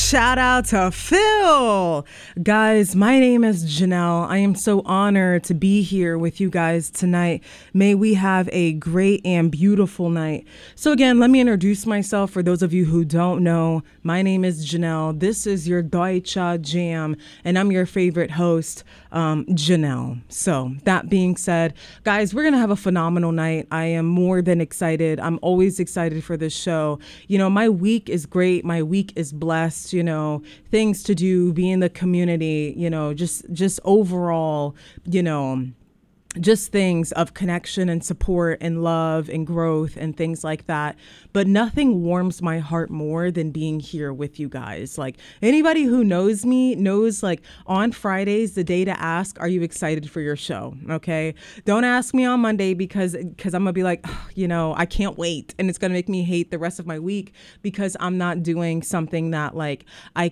Shout out to Phil. Guys, my name is Janelle. I am so honored to be here with you guys tonight. May we have a great and beautiful night. So again, let me introduce myself for those of you who don't know. My name is Janelle. This is your Deutsche Jam, and I'm your favorite host, Janelle. So that being said, guys, we're going to have a phenomenal night. I am more than excited. I'm always excited for this show. You know, my week is great. My week is blessed, you know, things to do, be in the community, you know, just overall, you know, just things of connection and support and love and growth and things like that. But nothing warms my heart more than being here with you guys. Like, anybody who knows me knows, like, on Fridays, the day to ask, are you excited for your show? Okay. Don't ask me on Monday because I'm going to be like, oh, you know, I can't wait. And it's going to make me hate the rest of my week because I'm not doing something that, like, I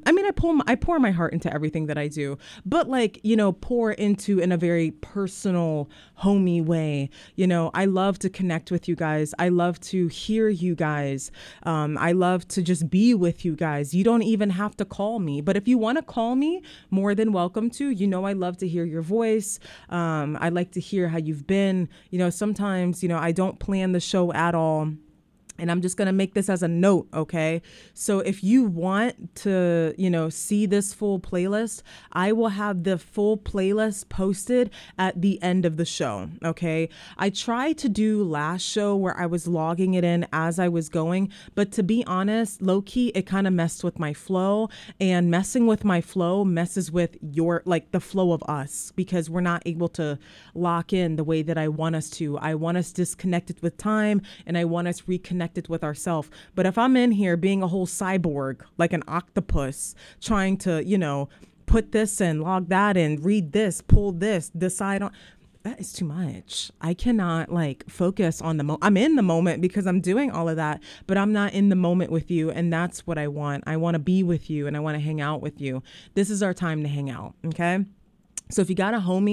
pour my heart into everything that I do, but, like, you know, pour into in a very personal, homey way. You know, I love to connect with you guys. I love to hear you guys. I love to just be with you guys. You don't even have to call me, but if you want to call me, more than welcome to. You know, I love to hear your voice. I like to hear how you've been. You know, sometimes, you know, I don't plan the show at all. And I'm just going to make this as a note, okay? So if you want to, you know, see this full playlist, I will have the full playlist posted at the end of the show, okay? I tried to do last show where I was logging it in as I was going, but to be honest, low-key, it kind of messed with my flow, and messing with my flow messes with your, like, the flow of us, because we're not able to lock in the way that I want us to. I want us disconnected with time, and I want us reconnected with ourselves. But if I'm in here being a whole cyborg, like an octopus, trying to, you know, put this in, log that in, read this, pull this, decide on, that is too much. I cannot, like, focus on the I'm in the moment because I'm doing all of that, but I'm not in the moment with you. And that's what I want. I want to be with you and I want to hang out with you. This is our time to hang out. Okay. So if you got a homie